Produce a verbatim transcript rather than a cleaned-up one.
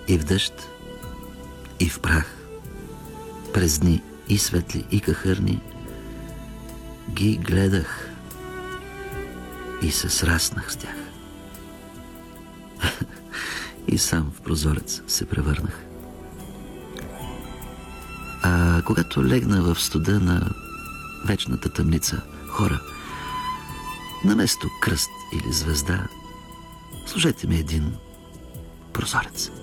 И в дъжд, и в прах, през дни и светли, и кахърни, ги гледах и се сраснах с тях. И сам в прозорец се превърнах. А когато легна в студа на вечната тъмница, хора, наместо кръст или звезда, сложете ми един прозорец.